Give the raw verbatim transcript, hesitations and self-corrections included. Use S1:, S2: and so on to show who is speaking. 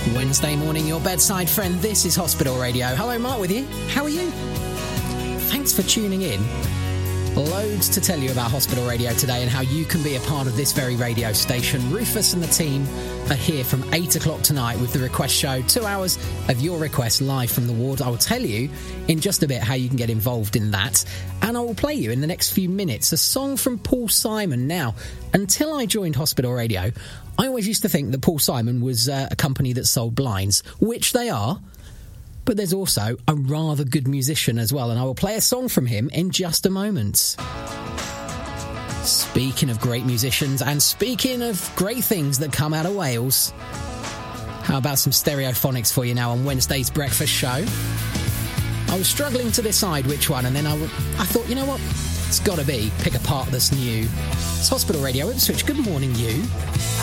S1: Wednesday morning, your bedside friend. This is Hospital Radio. Hello, Mark with you. How are you? Thanks for tuning in. Loads to tell you about Hospital Radio today and how you can be a part of this very radio station. Rufus and the team are here from eight o'clock tonight with the Request Show. Two hours of your requests live from the ward. I will tell you in just a bit how you can get involved in that. And I will play you in the next few minutes a song from Paul Simon. Now, until I joined Hospital Radio, I always used to think that Paul Simon was uh, a company that sold blinds, which they are. But there's also a rather good musician as well, and I will play a song from him in just a moment. Speaking of great musicians, and speaking of great things that come out of Wales, how about some Stereophonics for you now on Wednesday's breakfast show? I was struggling to decide which one, and then I, w- I thought, you know what? It's got to be Pick a Part That's New. It's Hospital Radio Ipswich. Good morning, you.